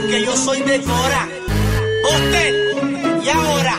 que yo soy de Cora. Usted, y ahora.